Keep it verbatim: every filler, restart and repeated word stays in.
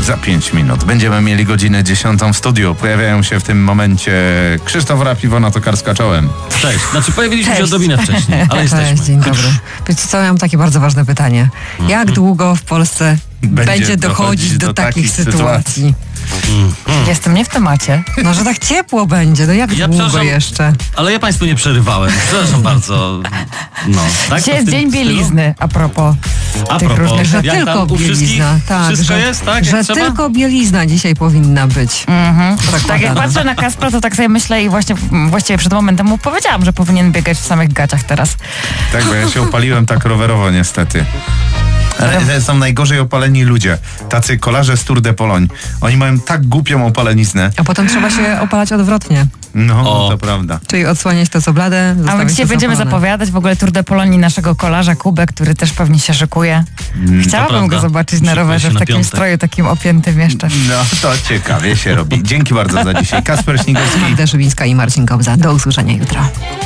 za pięć minut. Będziemy mieli godzinę dziesiątą w studiu. Pojawiają się w tym momencie Krzysztof Rap, Iwona Tokarska, czołem. Cześć. Znaczy pojawiliśmy Cześć. się odrobinę wcześniej, ale jesteśmy. Cześć, dzień dobry. Wiecie co, ja mam takie bardzo ważne pytanie. Jak długo w Polsce będzie, będzie dochodzić do, do takich, takich sytuacji? Mm. Jestem nie w temacie. No, że tak ciepło będzie, no jak ja długo jeszcze? Ale ja Państwu nie przerywałem. Przepraszam bardzo. No, tak? Dzisiaj jest dzień bielizny, a propos A tych propos, różnych Że jak tylko tam u bielizna. Tak, wszystko że, jest, tak? Że Jak trzeba? tylko bielizna dzisiaj powinna być. Mhm. Tak jak patrzę na Kaspra, to tak sobie myślę i właśnie właściwie przed momentem mu powiedziałam, że powinien biegać w samych gaciach teraz. Tak, bo ja się opaliłem tak rowerowo niestety. Ale są najgorzej opaleni ludzie. Tacy kolarze z Tour de Pologne. Oni mają tak głupią opaleniznę. A potem trzeba się opalać odwrotnie. No, O. to prawda. Czyli odsłaniać to co blade, A my zostawić dzisiaj to co będziemy opalone. zapowiadać w ogóle Tour de Pologne naszego kolarza Kubę, który też pewnie się szykuje. Chciałabym prawda. go zobaczyć na Szykuje rowerze się w na takim piątek. stroju, takim opiętym jeszcze. No, to ciekawie się robi. Dzięki bardzo za dzisiaj. Kasper Śniegowski. Magda Szybińska i Marcin Kobza. Do usłyszenia jutro.